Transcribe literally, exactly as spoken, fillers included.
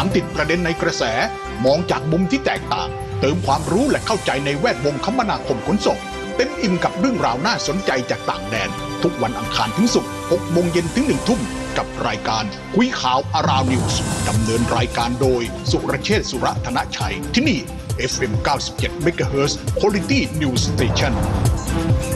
ามติดประเด็นในกระแสมองจากมุมที่แตกต่างเติมความรู้และเข้าใจในแวดวงคมนาคมขนส่งเต็มอิ่มกับเรื่องราวน่าสนใจจากต่างแดนทุกวันอังคารถึงศุกร์หกโมงเย็นถึงหนึ่งทุ่มกับรายการคุยข่าวอาราวนิวส์ดำเนินรายการโดยสุรเชษฐ์สุรธนชัยที่นี่ เอฟ เอ็ม เก้าสิบเจ็ด เมกะเฮิรตซ์ Quality News Station